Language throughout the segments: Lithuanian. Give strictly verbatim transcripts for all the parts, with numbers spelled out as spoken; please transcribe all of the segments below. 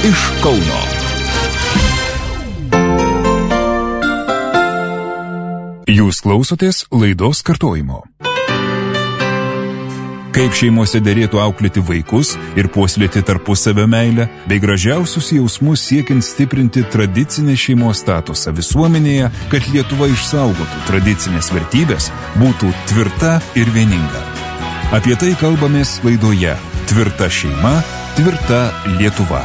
iš Kauno. Jūs klausotės laidos kartojimo. Kaip šeimose derėtų auklėti vaikus ir puoselėti tarpusavio meilę, bei gražiausius jausmus siekiant stiprinti tradicinę šeimos statusą visuomenėje, kad Lietuva išsaugotų tradicinės vertybės, būtų tvirta ir vieninga. Apie tai kalbamės laidoje Tvirta šeima, tvirta Lietuva.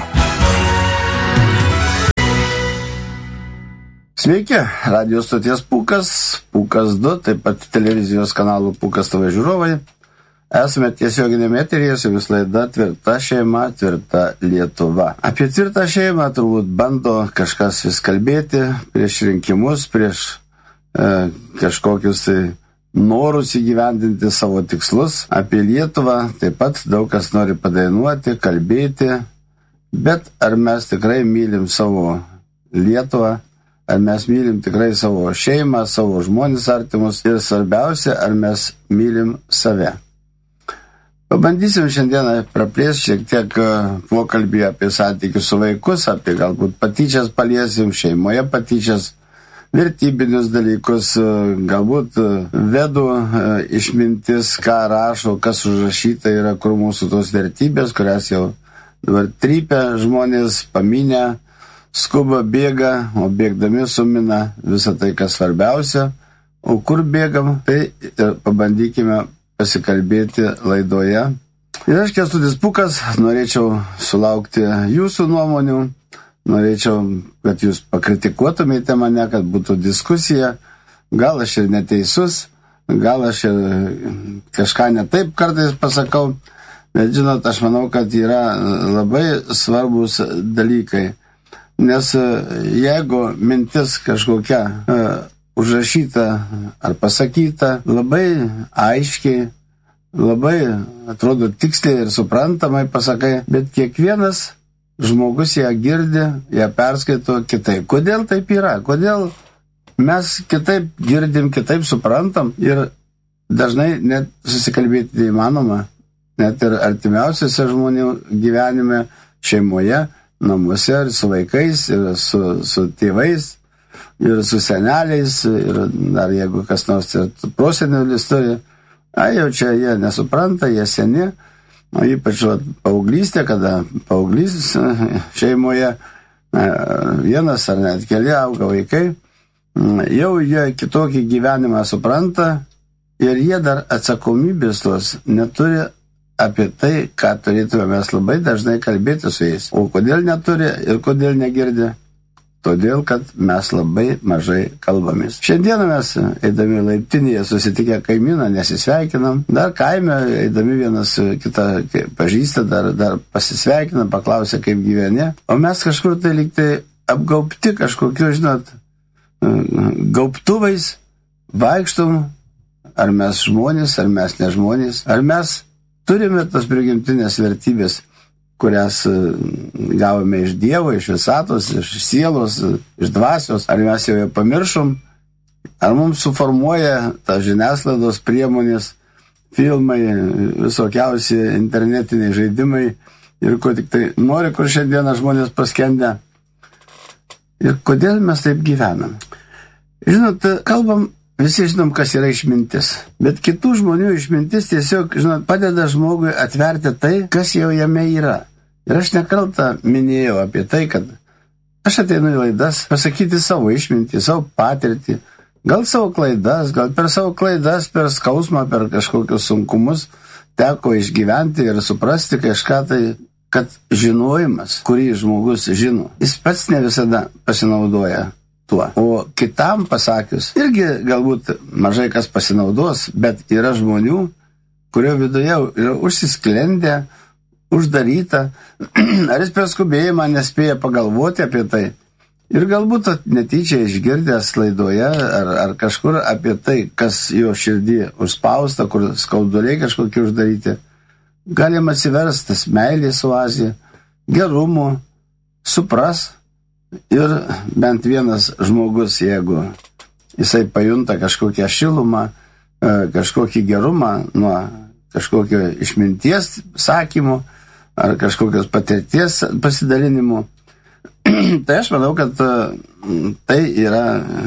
Sveiki, radijos stoties Pūkas, Pūkas du, taip pat televizijos kanalų Pūkas T V žiūrovai. Esame tiesioginėme eteryje su vis laida Tvirta šeima, tvirta Lietuva. Apie tvirtą šeimą turbūt bando kažkas vis kalbėti prieš rinkimus, prieš e, kažkokius tai norus įgyvendinti savo tikslus. Apie Lietuvą taip pat daug kas nori padainuoti, kalbėti, bet ar mes tikrai mylim savo Lietuvą? Ar mes mylim tikrai savo šeimą, savo žmonės artimus ir svarbiausia, ar mes mylim save. Pabandysim šiandieną praplėsti šiek tiek pokalbį apie santykius su vaikus, apie galbūt patyčias paliesim, šeimoje patyčias, vertybinius dalykus, galbūt vedų išmintis, ką rašo, kas užrašyta yra, kur mūsų tos vertybės, kurias jau dabar trypia žmonės, paminę, skuba, bėga, o bėgdami sumina visą tai, kas svarbiausia. O kur bėgam, tai pabandykime pasikalbėti laidoje. Ir aš, Kęstutis Pūkas, norėčiau sulaukti jūsų nuomonių, norėčiau, kad jūs pakritikuotumėte mane, kad būtų diskusija. Gal aš ir neteisus, gal aš ir kažką netaip kartais pasakau, bet žinot, aš manau, kad yra labai svarbus dalykai. Nes jeigu mintis kažkokia uh, užrašyta ar pasakyta labai aiškiai, labai atrodo tiksliai ir suprantamai pasakai, bet kiekvienas žmogus ją girdi, ją perskaito kitaip. Kodėl taip yra? Kodėl mes kitaip girdim, kitaip suprantam ir dažnai net susikalbėti neįmanoma, net ir artimiausiose žmonių gyvenime, šeimoje, namuose, ir su vaikais, ir su, su tėvais, ir su seneliais, ir dar jeigu kas nors ir prosenelis turi, a, jau čia jie nesupranta, jie seni, o ypač va, paauglystė, kada paauglys šeimoje vienas ar net keli auga vaikai, jau jie kitokį gyvenimą supranta ir jie dar atsakomybės tos neturi apie tai, ką turėtume mes labai dažnai kalbėti su jais. O kodėl neturi ir kodėl negirdi? Todėl, kad mes labai mažai kalbamės. Šiandieną mes, eidami laiptinėje, susitikę kaimyną, nesisveikinam. Dar kaime, eidami vienas kitą pažįsta, dar, dar pasisveikinam, paklausia, kaip gyveni. O mes kažkur tai lyg tai apgaubti kažkokiu, žinot, gaubtuvais, vaikštom, ar mes žmonės, ar mes ne žmonės, ar mes turime tas prigimtinės vertybės, kurias gavome iš Dievo, iš visatos, iš sielos, iš dvasios, ar mes jau ją pamiršom, ar mums suformuoja ta žiniasklaidos priemonės, filmai, visokiausi internetiniai žaidimai ir ko tik tai nori, kur šiandieną žmonės paskendę. Ir kodėl mes taip gyvenam? Žinot, kalbam, visi žinom, kas yra išmintis, bet kitų žmonių išmintis tiesiog, žinot, padeda žmogui atverti tai, kas jau jame yra. Ir aš nekartą minėjau apie tai, kad aš ateinu į laidas pasakyti savo išmintį, savo patirtį, gal savo klaidas, gal per savo klaidas, per skausmą, per kažkokius sunkumus teko išgyventi ir suprasti kažką tai, kad žinojimas, kurį žmogus žino, jis pats ne visada pasinaudoja tuo. O kitam pasakius, irgi galbūt mažai kas pasinaudos, bet yra žmonių, kurio viduje yra užsisklendę, uždaryta, ar jis per skubėjimą nespėja pagalvoti apie tai. Ir galbūt netyčia išgirdęs laidoje ar, ar kažkur apie tai, kas jo širdį užspausta, kur skauduliai kažkokie uždaryti, galim atsiverstas meilės oazė, gerumo, supras. Ir bent vienas žmogus, jeigu jisai pajunta kažkokią šilumą, kažkokį gerumą nuo kažkokio išminties sakymų, ar kažkokios patirties pasidalinimu. Tai aš manau, kad tai yra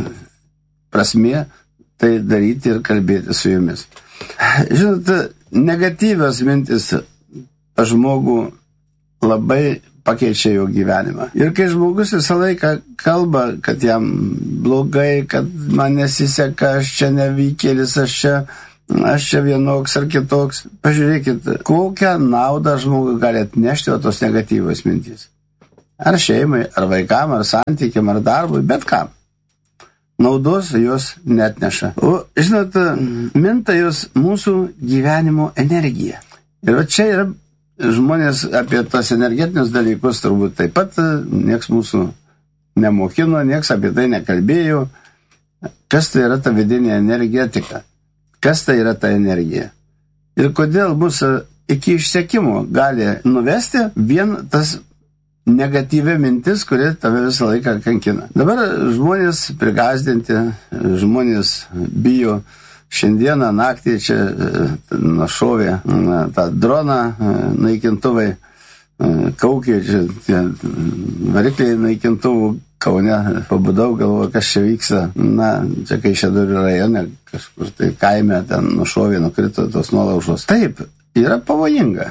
prasmė tai daryti ir kalbėti su jumis. Žinot, negatyvios mintis žmogų labai pakeičia jo gyvenimą. Ir kai žmogus visą laiką kalba, kad jam blogai, kad man nesiseka, aš čia nevykėlis, aš čia, aš čia vienoks ar kitoks. Pažiūrėkit, kokią naudą žmogui gali atnešti tos negatyvios mintys. Ar šeimai, ar vaikam, ar santykiam, ar darbui, bet kam. Naudos jos netneša. O, žinot, minta jos mūsų gyvenimo energija. Ir čia yra žmonės apie tos energetinius dalykus turbūt taip pat nieks mūsų nemokino, nieks apie tai nekalbėjo. Kas tai yra ta vidinė energetika? Kas tai yra ta energija? Ir kodėl mūsų iki išsekimo gali nuvesti vien tas negatyvia mintis, kuri tave visą laiką kankina. Dabar žmonės prigazdinti, žmonės bijo. Šiandieną naktį čia našovė tą droną, naikintuvai, kaukė, čia tie varikliai naikintuvų Kaune. Pabudau, galvoju, kas čia vyksta. Na, čia Kaišiadorių rajone, kažkur tai kaime, ten nušovė, nukrito tos nuolaužos. Taip, yra pavojinga.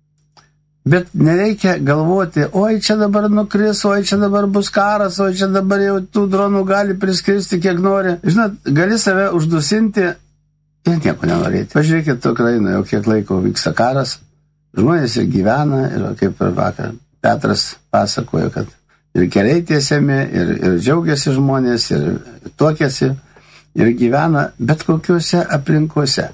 Bet nereikia galvoti, oi čia dabar nukris, oi čia dabar bus karas, oi čia dabar jau tų dronų gali priskristi kiek nori. Žinot, gali save uždusinti ir nieko nenorėti. Pažiūrėkit, Ukrainoje jau kiek laiko vyksta karas, žmonės ir gyvena, ir kaip ir vakar Petras pasakojo, kad ir keliai tiesiami, ir, ir džiaugiasi žmonės, ir tuokiasi, ir gyvena bet kokiuose aplinkose.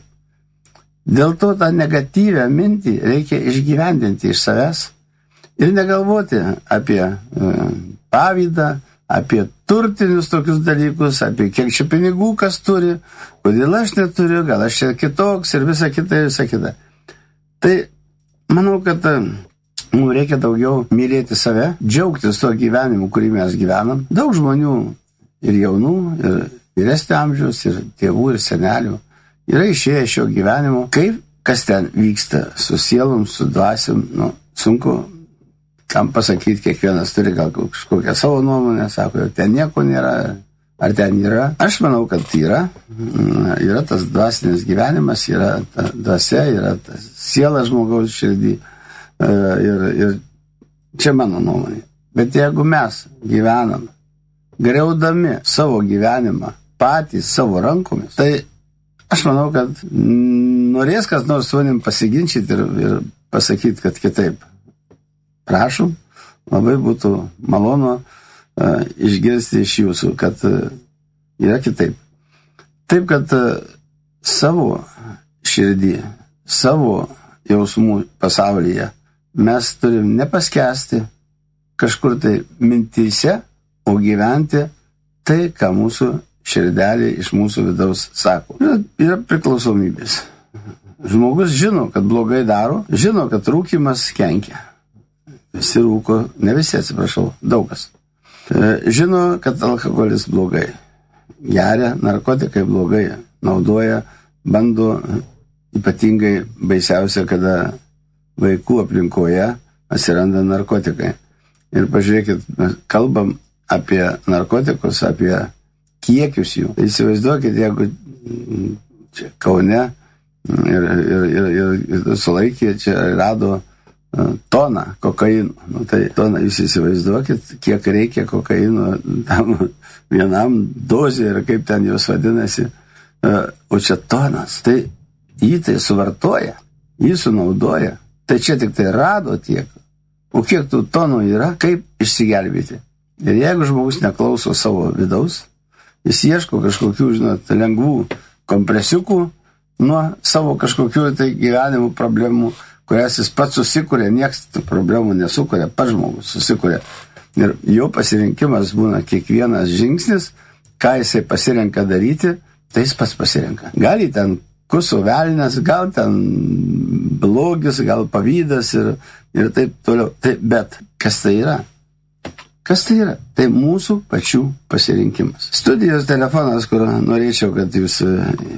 Dėl to tą negatyvę mintį reikia išgyvendinti iš savęs ir negalvoti apie e, pavydą, apie turtinius tokius dalykus, apie kiek čia pinigų kas turi, kodėl aš neturiu, gal aš čia kitoks ir visa kita, visa kita. Tai manau, kad mums reikia daugiau mylėti save, džiaugtis tuo gyvenimu, kurį mes gyvenam. Daug žmonių ir jaunų, ir vyresnio amžiaus, ir tėvų, ir senelių yra išėję šio gyvenimo, kaip kas ten vyksta su sielom, su dvasiom, nu, sunku kam pasakyti, kiekvienas turi gal kažkokią savo nuomonę, sako, ten nieko nėra, ar ten yra. Aš manau, kad yra, yra tas dvasinis gyvenimas, yra ta dvasia, yra ta siela žmogaus širdį, ir, ir čia mano nuomonė. Bet jeigu mes gyvenam, griaudami savo gyvenimą, patys savo rankomis, tai aš manau, kad norės kas nors su manim pasiginčyti ir, ir pasakyti, kad kitaip. Prašom, labai būtų malonu uh, išgirsti iš jūsų, kad uh, yra kitaip. Taip, kad uh, savo širdį, savo jausmų pasaulyje mes turim nepaskesti kažkur tai mintyse, o gyventi tai, ką mūsų širdelė iš mūsų vidaus sako. Yra, yra priklausomybės. Žmogus žino, kad blogai daro, žino, kad rūkymas kenkia. Visi rūko, ne visi, atsiprašau, daugas. Žino, kad alkoholis blogai. Geria, narkotikai blogai. Naudoja, bando, ypatingai baisiausia, kada vaikų aplinkoje atsiranda narkotikai. Ir pažiūrėkit, mes kalbam apie narkotikus, apie kiekius jų. Tai įsivaizduokit, jeigu čia Kaune ir, ir, ir, ir, ir sulaikė, čia rado toną kokaino. Nu, tai toną jūs įsivaizduokit, kiek reikia kokaino tam vienam dozė ir kaip ten jos vadinasi. O čia tonas. Tai jį tai suvartoja, jį sunaudoja. Tai čia tik tai rado tiek. O kiek tų tonų yra, kaip išsigelbėti. Ir jeigu žmogus neklauso savo vidaus, jis ieško kažkokių, žinot, lengvų kompresiukų nuo savo kažkokių tai gyvenimų problemų, kurias jis pats susikuria, nieks tų problemų nesukuria, pats žmogus susikuria. Ir jo pasirinkimas būna kiekvienas žingsnis, ką jisai pasirenka daryti, tai jis pats pasirenka. Gal į ten kusų velnės, gal ten blogis, gal pavydas ir, ir taip toliau. Tai, bet kas tai yra? Kas tai yra? Tai mūsų pačių pasirinkimas. Studijos telefonas, kur norėčiau, kad jūs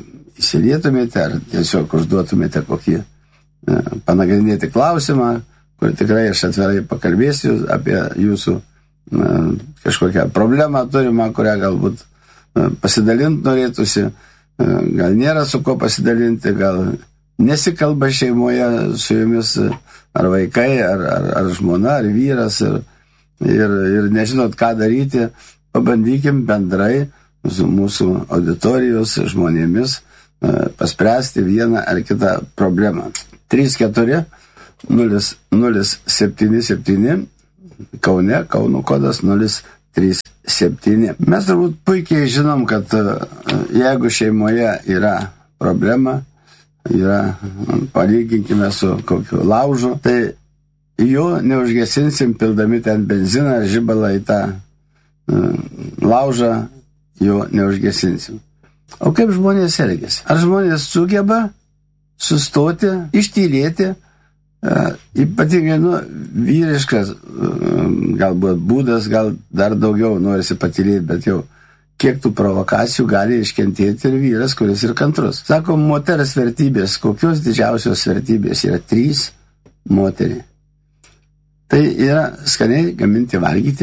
įsilietumėte ar tiesiog užduotumėte kokį panagrinėti klausimą, kur tikrai aš atvirai pakalbėsiu apie jūsų na, kažkokią problemą turimą, kurią galbūt pasidalinti norėtųsi, gal nėra su ko pasidalinti, gal nesikalba šeimoje su jumis ar vaikai, ar, ar, ar žmona, ar vyras ir, ir, ir nežinot, ką daryti, pabandykim bendrai su mūsų auditorijos žmonėmis paspręsti vieną ar kitą problemą. trys keturi nulis nulis septyni septyni Kaune, Kauno kodas nulis trys septyni. Mes turbūt puikiai žinom, kad jeigu šeimoje yra problema, yra, palyginkime su kokiu laužu, tai jo neužgesinsim pildami ten benziną ar žibalą į tą laužą, jo neužgesinsim. O kaip žmonės elgiasi? Ar žmonės sugeba sustoti, ištylėti, ypatingai, nu, vyriškas galbūt būdas, gal dar daugiau norisi patylėti, bet jau kiek tų provokacijų gali iškentėti ir vyras, kuris ir kantrus. Sako, moters vertybės, kokios didžiausios vertybės yra trys moteriai. Tai yra skaniai gaminti, valgyti,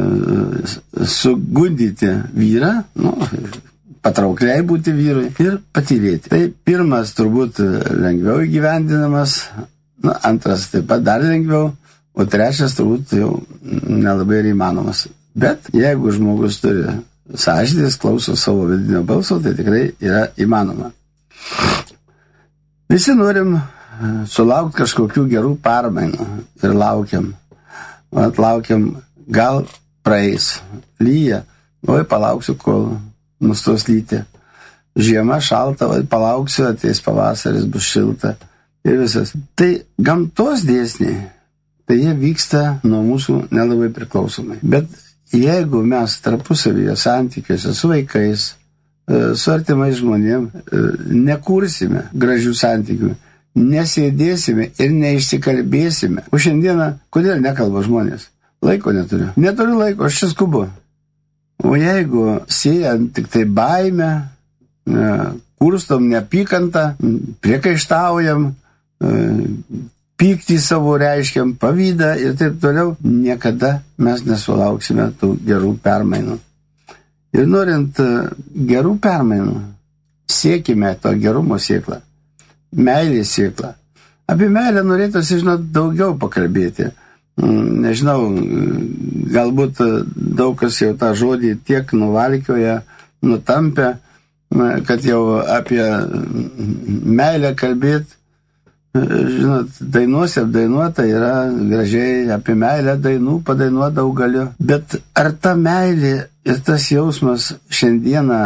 sugundyti vyrą, nu, patraukliai būti vyrui ir patylėti. Tai pirmas turbūt lengviau įgyvendinamas, nu, antras taip pat dar lengviau, o trečias turbūt jau nelabai ir įmanomas. Bet jeigu žmogus turi sąžinės, klauso savo vidinio balso, tai tikrai yra įmanoma. Visi norim sulaukti kažkokių gerų permainų ir laukiam. Vat laukiam, gal praeis, lyja, oi palauksiu, kol nustos lyti. Žiema šalta, oi palauksiu, ateis pavasaris, bus šilta ir visas. Tai gamtos dėsniai, tai jie vyksta nuo mūsų nelabai priklausomai. Bet jeigu mes tarpusavyje santykiuose su vaikais, su artimais žmonėms nekursime gražių santykių, nesėdėsime ir neišsikalbėsime. O šiandieną, kodėl nekalba žmonės? Laiko neturiu. Neturiu laiko, aš čia skubu. O jeigu siejant tik tai baimę, kurstom neapykantą, priekaištaujam, pyktį savo reiškiam, pavydą ir taip toliau, niekada mes nesulauksime tų gerų permainų. Ir norint gerų permainų, siekime to gerumo sėklą, meilės sėklą. Apie meilę norėtųsi, žinot, daugiau pakalbėti. Nežinau, galbūt daug kas jau tą žodį tiek nuvalkioja, nutampė, kad jau apie meilę kalbėti, žinot, dainuose apdainuota yra gražiai, apie meilę dainų padainuoti daug galiu. Bet ar ta meilė ir tas jausmas šiandieną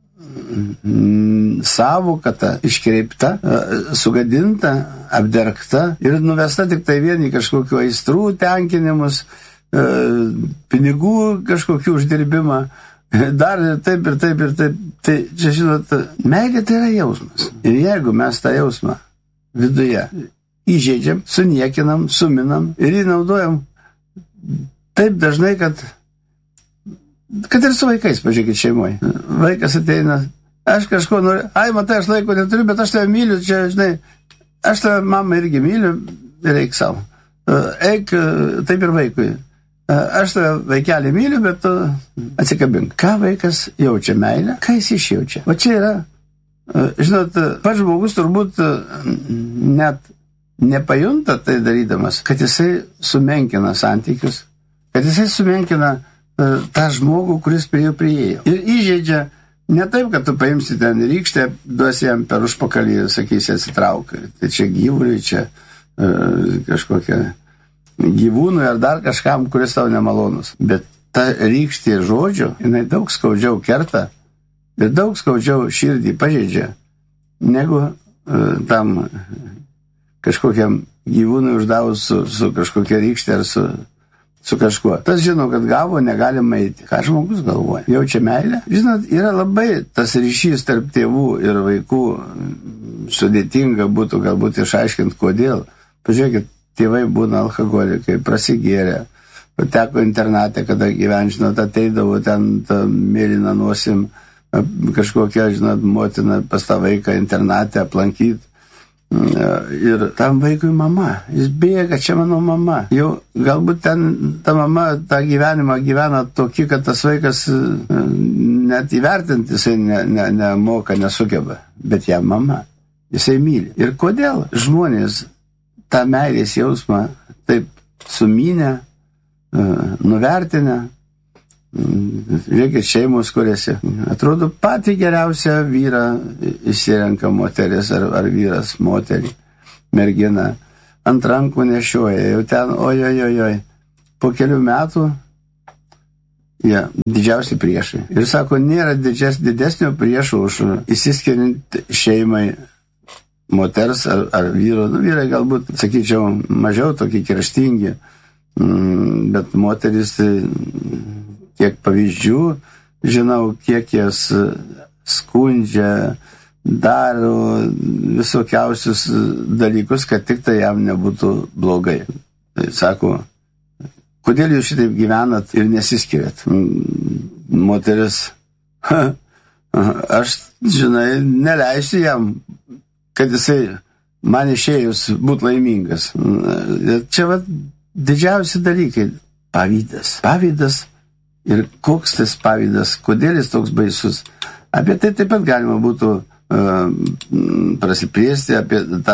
savokata, iškreipta, sugadinta, apdergta ir nuvesta tik tai vien į kažkokių aistrų tenkinimus, pinigų kažkokių uždirbimą, dar ir taip ir taip ir taip. Tai čia, žinot, meilė tai yra jausmas. Ir jeigu mes tą jausmą viduje įžeidžiam, suniekinam, suminam ir jį naudojam taip dažnai, kad kad ir su vaikais, pažiūrėkit, šeimoje. Vaikas ateina, aš kažko noriu, ai, matai, aš laiko neturiu, bet aš tave myliu, čia, žinai, aš tave, mama, irgi myliu, reik savo. Eik, taip ir vaikui. Aš tave, vaikelį, myliu, bet tu atsikabink. Ką vaikas jaučia meilę? Ką jis išjaučia? O čia yra, žinot, pats žmogus turbūt net nepajunta tai darydamas, kad jisai sumenkina santykius, kad jisai sumenkina tą žmogų, kuris prie jo priėjo. Ir įžeidžia ne taip, kad tu paimsi ten rykštę, duosi jam per užpakalį ir sakysi atsitrauk. Tai čia gyvuliui, čia e, kažkokia gyvūnui ar dar kažkam, kuris tau nemalonus. Bet ta rykštė žodžio, jinai daug skaudžiau kerta ir daug skaudžiau širdį pažeidžia, negu e, tam kažkokiam gyvūnui uždavus su, su kažkokia rykštė ar su su kažkuo. Tas žino, kad gavo, negalima eiti. Ką žmogus galvoja? Jaučia meilę? Žinot, yra labai tas ryšys tarp tėvų ir vaikų sudėtinga būtų galbūt išaiškinti, kodėl. Pažiūrėkit, tėvai būna alkoholikai, prasigėrė, pateko internatę, kada gyven, žinot, ateidavo ten mėlyną nosim, kažkokia, žinot, motina pas tą vaiką internatę aplankyti. Ir tam vaikui mama, jis bėga, čia mano mama. Jau galbūt ten ta mama tą gyvenimą gyvena tokį, kad tas vaikas net įvertinti jisai ne, ne, nemoka, nesugeba. Bet ją mama, jisai myli. Ir kodėl žmonės tą meilės jausmą taip sumynę, nuvertinę, reikia šeimos, kuriuose atrodo patį geriausią vyrą įsirenka moteris ar, ar vyras moterį, mergina, ant rankų nešioja, jau ten, oj, oj, oj, oj, po kelių metų jie didžiausi priešai. Ir sako, nėra didžias, didesnio priešo už įsiskiriant šeimai moters ar, ar vyro. Nu, vyrai galbūt, sakyčiau, mažiau tokie kerštingi, bet moteris, kiek pavyzdžių, žinau, kiek jas skundžia, daro visokiausius dalykus, kad tik tai jam nebūtų blogai. Tai sako, kodėl jūs šitaip gyvenat ir nesiskiriat? Moteris, aš, žinai, neleisiu jam, kad jisai man išėjus būtų laimingas. Čia va didžiausi dalykai. Pavydas. Pavydas ir koks tas pavydas, kodėl jis toks baisus. Apie tai taip pat galima būtų uh, prasiplėsti, apie tą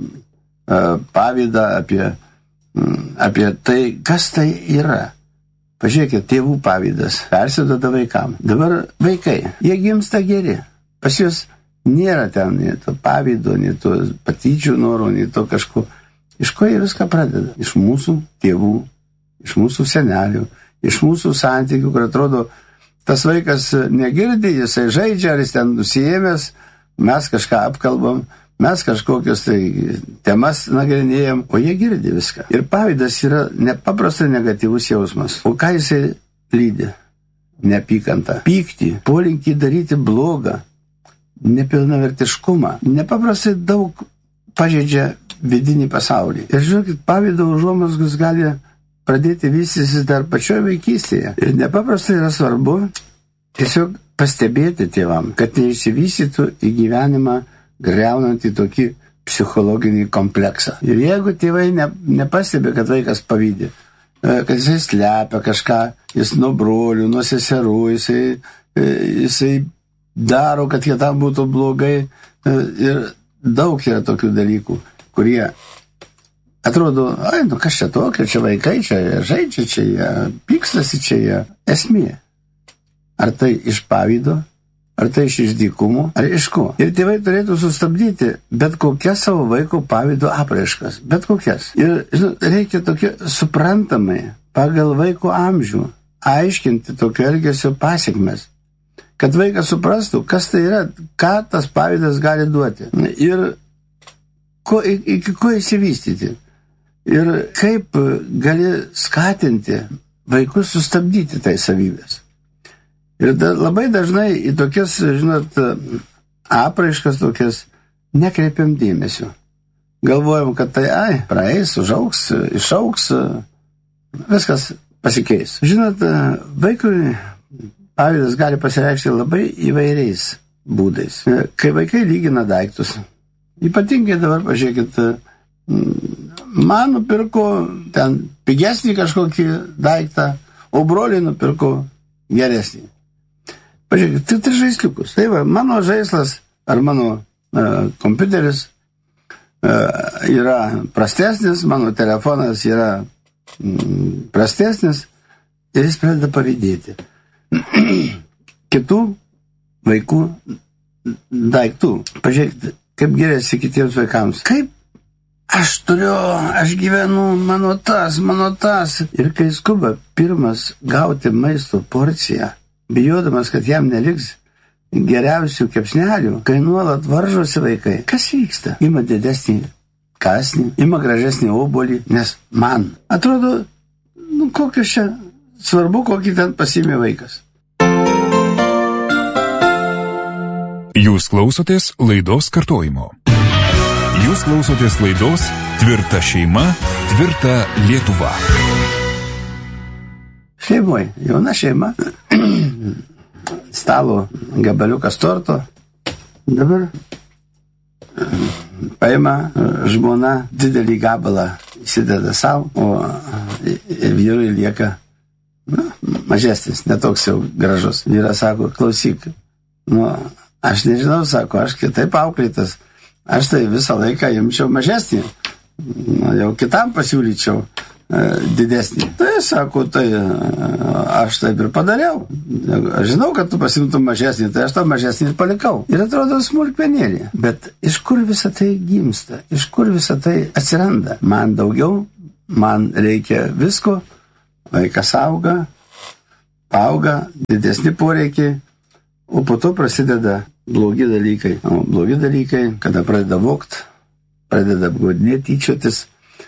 uh, pavydą, apie, um, apie tai, kas tai yra. Pažiūrėkit, tėvų pavydas persiduoda vaikam. Dabar vaikai, jie gimsta geri. Pas juos nėra ten nei to pavydo, nei to patyčių noro, nei to kažko. Iš ko jie viską pradeda? Iš mūsų tėvų, iš mūsų senelių, iš mūsų santykių, kur atrodo, tas vaikas negirdi, jisai žaidžia, ar jis ten nusijėmęs, mes kažką apkalbam, mes kažkokios tai temas nagrinėjam, o jie girdi viską. Ir pavydas yra nepaprastai negatyvus jausmas. O ką jisai lydi? Neapykantą, pyktį, polinkį daryti blogą, nepilnavertiškumą. Nepaprastai daug pažeidžia vidinį pasaulį. Ir žiūrėkit, pavydo užuomazgos gali pradėti vystytis dar pačioje vaikystėje. Ir nepaprastai yra svarbu tiesiog pastebėti tėvam, kad neišsivystytų į gyvenimą greunantį tokį psichologinį kompleksą. Ir jeigu tėvai ne, nepastebi, kad vaikas pavydė, kad jisai slepia kažką, jis nuo brolių, nuo seserų, jisai, jisai daro, kad kitam būtų blogai. Ir daug yra tokių dalykų, kurie atrodo, ai, nu kas čia tokio, čia vaikai, čia žaidžia, čia jie pykstasi, čia jie esmė. Ar tai iš pavydo, ar tai iš išdykumo, ar iš ko. Ir tėvai turėtų sustabdyti bet kokias savo vaiko pavydo apraiškas, bet kokias. Ir žinot, reikia tokia suprantamai, pagal vaiko amžių, aiškinti tokio elgesio pasiekmes, kad vaikas suprastų, kas tai yra, ką tas pavydas gali duoti. Ir ko, iki ko įsivystyti. Ir kaip gali skatinti vaikus sustabdyti tai savybės. Ir da, labai dažnai į tokias, žinot, apraiškas tokias nekreipiam dėmesio. Galvojam, kad tai, ai, praeis, užaugs, išaugs, viskas pasikeis. Žinot, vaikui pavydas gali pasireikšti labai įvairiais būdais. Kai vaikai lygina daiktus, ypatingai dabar, pažiūrėkit, man nupirko ten pigesnį kažkokį daiktą, o broliai nupirko geresnį. Pažiūrėkit, tai tai žaisliukus. Tai va, mano žaislas ar mano uh, kompiuteris uh, yra prastesnis, mano telefonas yra mm, prastesnis ir jis pradeda pavydėti kitų vaikų daiktų. Pažiūrėkit, kaip geriasi kitiems vaikams. Kaip aš turiu, aš gyvenu, mano tas, mano tas. Ir kai skuba pirmas gauti maisto porciją, bijodamas, kad jam neliks geriausių kepsnelių, kai nuolat varžosi vaikai, kas vyksta? Ima didesnį kąsnį, ima gražesnį obuolį, nes man atrodo, nu kokios čia svarbu, kokį ten pasiėmė vaikas. Jūs klausotės laidos kartojimo. Jūs klausotės laidos Tvirta šeima, tvirta Lietuva. Šeimoj, jauna šeima, stalo gabaliukas torto. Dabar paima žmona didelį gabalą, įsideda savo, o vyrui lieka nu, mažesnis, netoks jau gražus. Vyras sako, klausyk, nu, aš nežinau, sako, aš kitaip auklėtas, aš tai visą laiką imčiau mažesnį, nu, jau kitam pasiūlyčiau didesnį. Tai sako, tai aš taip ir padariau. Aš žinau, kad tu pasimtum mažesnį, tai aš tą mažesnį ir palikau. Ir atrodo smulkmenėlį. Bet iš kur visą tai gimsta? Iš kur visą tai atsiranda? Man daugiau, man reikia visko, vaikas auga, auga, didesni poreikiai, o po to prasideda blogi dalykai. O blogi dalykai, kada pradeda vokt, pradeda apgaudinėti, tyčiotis,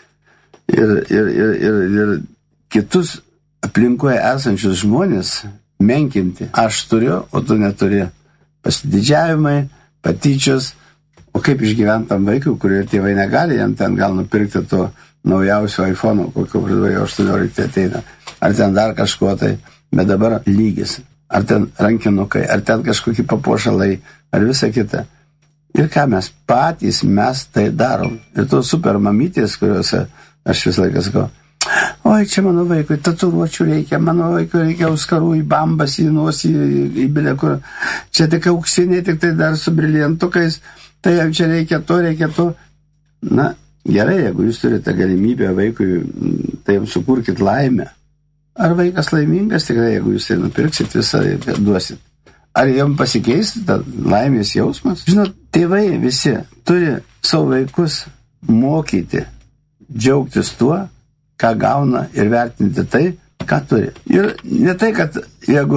Ir, ir, ir, ir, ir kitus aplinkoje esančius žmonės menkinti. Aš turiu, o tu neturi. Pasididžiavimai, patyčios, o kaip išgyventam vaikui, kurio tėvai negali, jam ten gal nupirkti to naujausio iPhone'o, kokio pridėjo aštuoniolika ateina. Ar ten dar kažko tai, bet dabar lygis. Ar ten rankinukai, ar ten kažkokie papuošalai, ar visa kita. Ir ką mes patys, mes tai darom. Ir tos super mamytės, kuriuose aš visą laiką sakau, oi, čia mano vaikui tatuiruočių reikia, mano vaikui reikia auskarų į bambas, į nosį, į, į bilę, kur čia tik auksiniai, tik tai dar su briliantukais, tai jau čia reikia to, reikia to. Na, gerai, jeigu jūs turite galimybę vaikui, tai jums sukurkit laimę. Ar vaikas laimingas tikrai, jeigu jūs tai nupirksit visą, duosit? Ar jam pasikeis ta laimės jausmas? Žinot, tėvai visi turi savo vaikus mokyti, džiaugtis tuo, ką gauna ir vertinti tai, ką turi. Ir ne tai, kad jeigu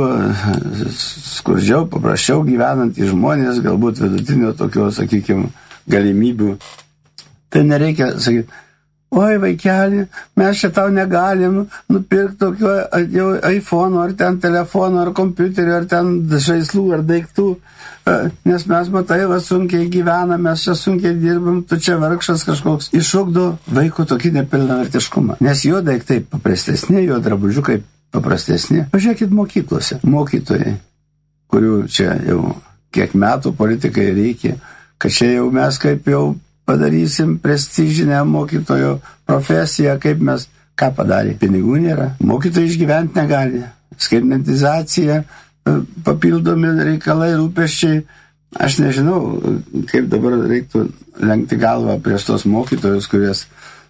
skurdžiau, paprasčiau gyvenantys žmonės, galbūt vidutinio tokio, sakykime, galimybių, tai nereikia sakyti, oi, vaikeli, mes čia tau negalim nupirkti tokio jau iPhone'o, ar ten telefono, ar kompiuterio, ar ten žaislų, ar daiktų, nes mes, matai, va, sunkiai gyvename, mes čia sunkiai dirbam, tu čia vargšas kažkoks. Iššokdo vaiko tokį nepilnavertiškumą. Nes jo daiktai paprastesni, jo drabužiukai paprastesni. Pažiūrėkit mokyklose. Mokytojai, kurių čia jau kiek metų politikai reikia, kad čia jau mes kaip jau padarysim prestižinę mokytojo profesiją, kaip mes, ką padarė. Pinigų nėra, mokytojai išgyventi negali. Skaitmentizacija, papildomi reikalai, rūpesčiai. Aš nežinau, kaip dabar reiktų lenkti galvą prieš tos mokytojus, kuries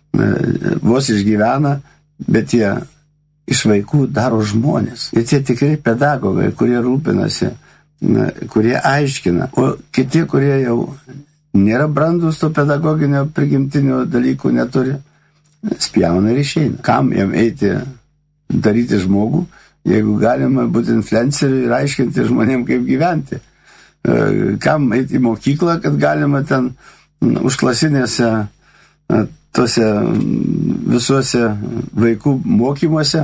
vos išgyvena, bet jie iš vaikų daro žmonės. Ir tie tikrai pedagogai, kurie rūpinasi, kurie aiškina, o kiti, kurie jau nėra brandus to pedagoginio prigimtinio dalykų neturi, spjauna ir išeina. Kam jam eiti daryti žmogų, jeigu galima būti influenceriu ir aiškinti žmonėm, kaip gyventi. Kam eiti į mokyklą, kad galima ten užklasinėse, tose visuose vaikų mokymuose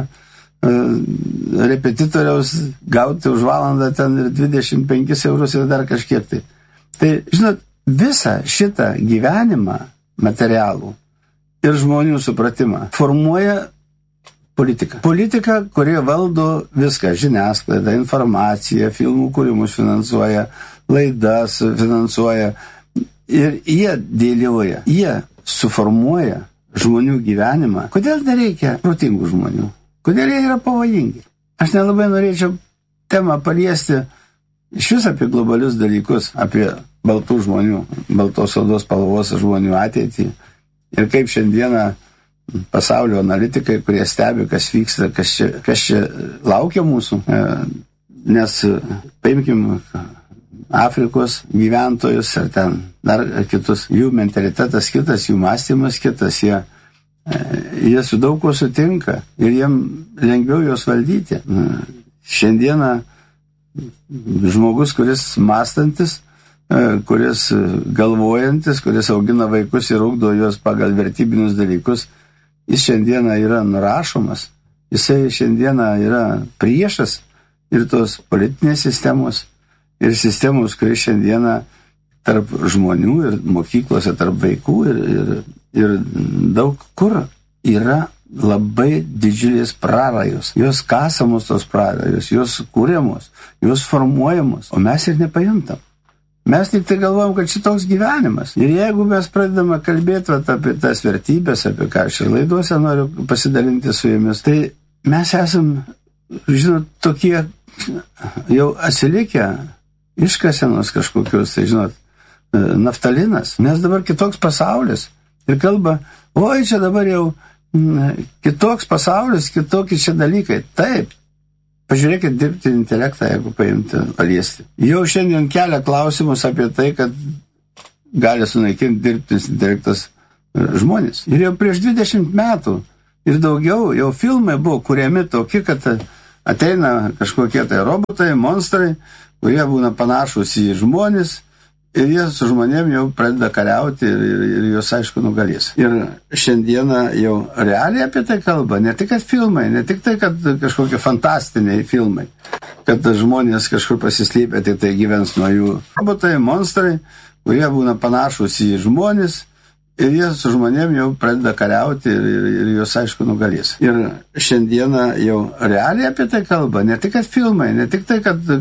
repetitoriaus gauti už valandą ten ir dvidešimt penkis eurus ir dar kažkiek tai. Tai, žinot, visą šitą gyvenimą materialų ir žmonių supratimą formuoja politika. Politika, kurie valdo viską, žiniasklaidą, informaciją, filmų kūrimus finansuoja, laidas finansuoja ir jie dėlioja, jie suformuoja žmonių gyvenimą. Kodėl nereikia protingų žmonių? Kodėl jie yra pavojingi? Aš nelabai norėčiau temą paliesti iš vis apie globalius dalykus, apie baltų žmonių, baltos odos spalvos žmonių ateitį ir kaip šiandieną pasaulio analitikai, kurie stebi, kas vyksta, kas čia, kas čia laukia mūsų, nes paimkim Afrikos gyventojus ar ten dar kitus, jų mentalitetas kitas, jų mąstymas kitas, jie, jie su daug ko sutinka ir jiem lengviau juos valdyti. Šiandieną žmogus, kuris mąstantis, kuris galvojantis, kuris augina vaikus ir ugdo juos pagal vertybinius dalykus, jis šiandieną yra nurašomas, jisai šiandieną yra priešas ir tos politinės sistemos, ir sistemos, kuris šiandieną tarp žmonių ir mokyklose, tarp vaikų ir, ir, ir daug kur yra labai didžiulės prarajos. Jos kasamos tos prarajos, jos kūriamos, jos formuojamos, o mes ir nepajuntam. Mes tik tai galvom, kad šitoks gyvenimas. Ir jeigu mes pradedame kalbėti vat, apie tas vertybės, apie ką aš ir laiduose noriu pasidalinti su jumis, tai mes esam, žinot, tokie jau atsilikę iškasenos kažkokius, tai žinot, naftalinas, nes dabar kitoks pasaulis ir kalba, oi, čia dabar jau kitoks pasaulis, kitokie čia dalykai. Taip, pažiūrėkit dirbtinį intelektą, jeigu paimti, paliesti. Jau šiandien kelia klausimus apie tai, kad gali sunaikinti dirbtinis intelektas žmonės. Ir jau prieš dvidešimt metų ir daugiau jau filmai buvo kuriami tokie, kad ateina kažkokie tai robotai, monstrai, kurie būna panašus į žmonės, ir jie su žmonėm jau pradeda kariauti ir, ir, ir juos, aišku, nugalės. Ir šiandieną jau realiai apie tai kalba, ne tik kad filmai, ne tik tai, kad kažkokie fantastiniai filmai, kad žmonės kažkur pasislėpę, tik tai gyvens nuo jų. Robotai, monstrai, kurie būna panašus į žmonės, ir jie su žmonėm jau pradeda kariauti ir, ir, ir juos, aišku, nugalės. Ir šiandieną jau realiai apie tai kalba, ne tik kad filmai, ne tik tai, kad